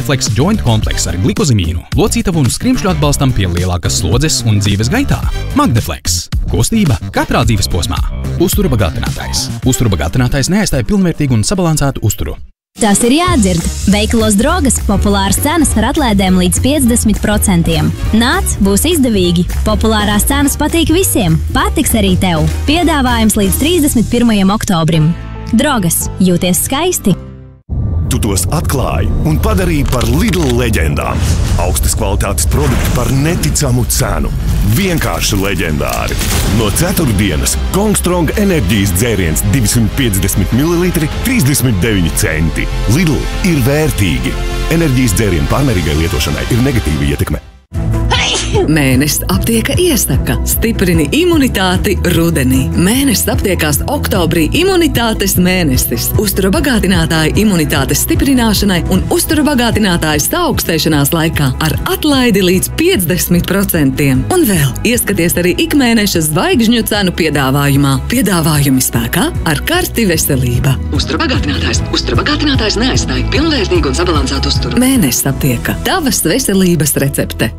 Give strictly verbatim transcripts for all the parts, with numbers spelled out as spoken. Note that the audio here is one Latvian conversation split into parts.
Magneflex Joint Complex ar glikozimīnu, locītavu un skrimšļu atbalstam pie lielākas slodzes un dzīves gaitā. Magneflex – kustība katrā dzīves posmā. Uztura bagātinātājs. Uztura bagātinātājs neaizstāja pilnvērtīgu un sabalansētu uzturu. Tas ir jādzird. Veikalos Drogas populāras cenas ar atlaidēm līdz piecdesmit procentiem. Nāc, būs izdevīgi. Populārās cenas patīk visiem. Patiks arī tev. Piedāvājums līdz trīsdesmit pirmajam oktobrim. Drogas. Jūties skaisti. Tu tos atklāji un padarīji par Lidl leģendām. Augstas kvalitātes produkti par neticamu cenu. Vienkārši leģendāri. No ceturtdienas Kongstrong enerģijas dzēriens divsimt piecdesmit mililitri trīsdesmit deviņi centi. Lidl ir vērtīgi. Enerģijas dzērienu pārmērīgai lietošanai ir negatīva ietekme. Mēnesis aptieka iesaka. Stiprini imunitāti rudenī. Mēnesis aptiekās oktobrī imunitātes mēnesis. Uztura bagātinātāji imunitātes stiprināšanai un uztura bagātinātāji saaugstēšanās laikā ar atlaidi līdz piecdesmit procentiem. Un vēl ieskaties arī ikmēneša zvaigžņu cenu piedāvājumā. Piedāvājumi spēkā ar karti veselība. Uztura bagātinātājs. Uztura bagātinātājs neaizstāja pilnvērtīgu un sabalansētu uzturu. Mēnesis aptieka. Tavas veselības recepte.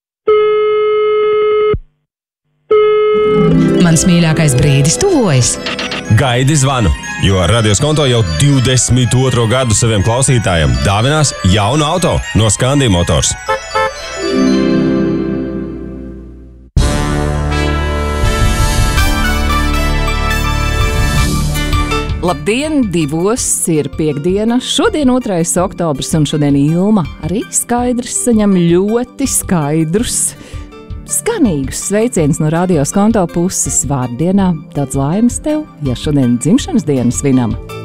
Mans mīļākais brīdis tuvojas. Gaidi zvanu, jo Radios Konto jau divdesmit otro gadu saviem klausītājiem dāvinās jaunu auto no Scandi Motors. Labdien, divos ir piekdiena, šodien otrais oktobrs un šodien Ilma arī skaidrs saņem ļoti skaidrus, skanīgus sveicienus no Radios Konto puses vārdienā. Daudz laimes tev, ja šodien dzimšanas dienas svinam!